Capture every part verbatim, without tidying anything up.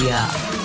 Ja.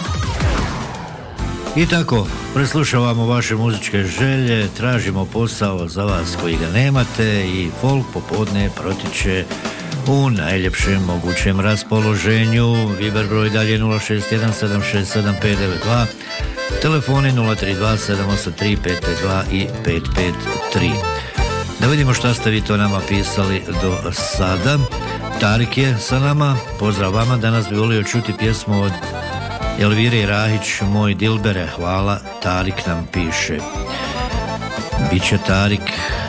I tako, preslušavamo vaše muzičke želje, tražimo posao za vas koji ga nemate i folk popodne protiče u najljepšem mogućem raspoloženju. Viber broj dalje nula šest jedan sedam šest sedam pet devet dva, telefoni nula tri dva sedam osam tri pet pet dva i pet pet tri. Da vidimo šta ste vi to nama pisali do sada. Tarik je sa nama, pozdrav vama, danas bi volio čuti pjesmu od Elvire Rahić, Moj Dilbere, hvala, Tarik nam piše. Biće Tarik,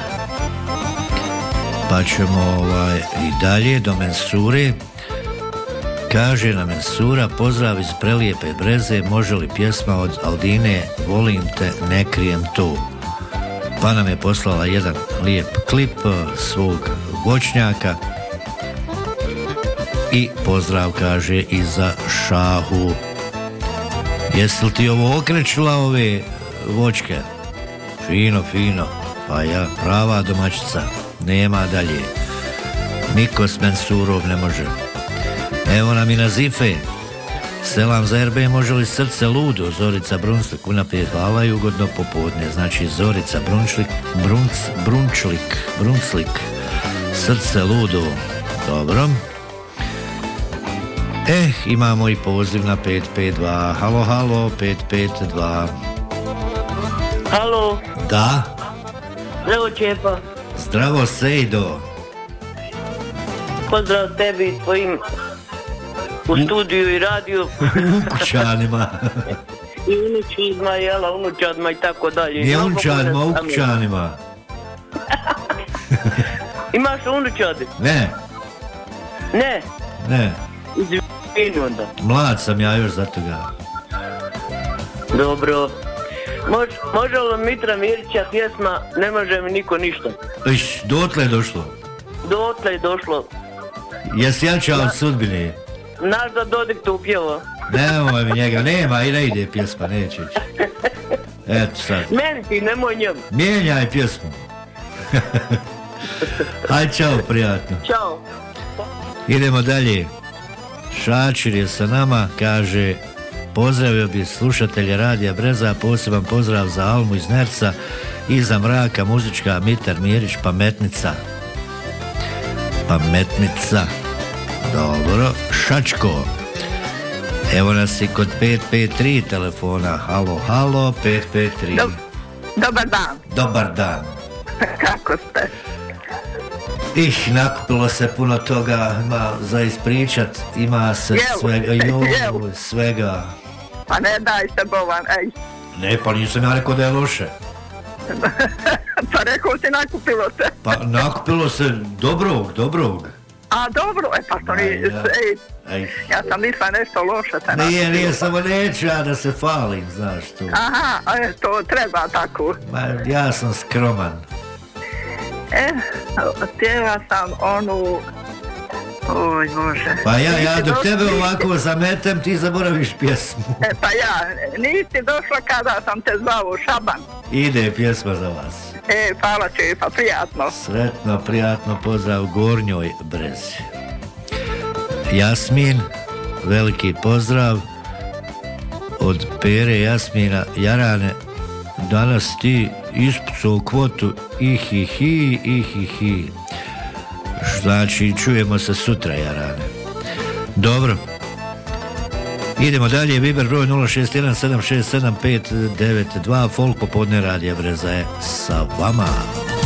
pa ćemo ovaj, i dalje do Mensure. Kaže na Mensura, pozdrav iz prelijepe Breze, može li pjesma od Aldine, volim te, ne krijem to. Pa nam je poslala jedan lijep klip svog voćnjaka i pozdrav kaže i za Šahu. Jesi li ti ovo okrećila ove voćke? Fino, fino. Pa ja, prava domaćica. Nema dalje. Niko s Mensurov ne može. Evo nam i na Zife. Selam za er be, može li srce ludo? Zorica Brunslik, unaprijed hvala i ugodno popodne. Znači Zorica Brunčlik, Brunc, Brunčlik, Brunslik. Srce ludo. Dobro. Eh, imamo i poziv na pet pet dva. Halo, halo, pet pet dva. Halo. Da? Zdravo, Čepa. Zdravo, Sejdo. Pozdrav tebi i tvojim u studiju i radiju. Ukućanima. I unučadima, jela, unučadima i tako dalje. Nije unučadima, ukućanima. Imaš unučade? Ne. Ne? Ne. Izvini onda. Mlad sam ja još za toga. Dobro. Mož, može li Mitra Mirića pjesma Ne može mi niko ništa? Iš, dotle je došlo. Dotle je došlo. Jesi jačao od sudbine? Naš da Dodik to upjeva. Nemoj mi njega, nema i ne ide pjesma, neće ići. Eto sad. Meni ti, nemoj njemu. Mijenjaj pjesmu. Aj, čao, prijatno. Ćao. Idemo dalje. Šačir je sa nama, kaže, pozdravio bi slušatelje Radija Breza, poseban pozdrav za Almu iz Nerca i za Mraka, muzička Mitar Mirić, Pametnica. Pametnica. Dobro. Šačko. Evo nas i kod pet pet tri telefona. Halo, halo, pet pet tri. Dob- Dobar dan. Dobar dan. Kako ste? Ih, nakupilo se puno toga, ima za ispričat, ima se Jel? svega, joj, Jel? svega. Pa ne daj se bovan, ej. Ne, pa nisam ja rekao da je loše. Pa rekao si nakupilo se. Pa nakupilo se dobrog, dobrog. A dobro, e pa to nije, ja. ej. Ej. Ja sam mislila nešto loše. Te Nije, nakupilo. nije, samo neću ja da se falim, znaš to. Aha, e, to treba tako. Ma, ja sam skroman. E, htjela sam onu... Oj, Bože. Pa ja, ja dok Nisi tebe došla- ovako zametem, ti zaboraviš pjesmu. E, pa ja, nisi došla kada sam te zvao, Šaban. Ide pjesma za vas. E, hvala Čepa, prijatno. Sretno, prijatno, pozdrav Gornjoj Brezi. Jasmin, veliki pozdrav od Pere Jasmina. Jarane, danas ti ispucao kvotu ihihi, ihihi. Znači, čujemo se sutra, Jarane. Dobro. Idemo dalje, Viber broj nula šest jedan sedam šest sedam pet devet dva, folk popodne Radija Breza je sa vama.